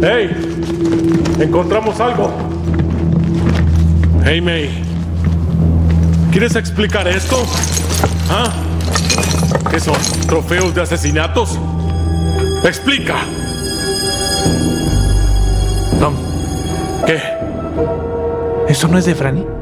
¡Hey! ¡Encontramos algo! ¡Hey, May! ¿Quieres explicar esto? ¿Ah? ¿Qué son? ¿Trofeos de asesinatos? ¡Explica! Tom, ¿qué? ¿Eso no es de Franny?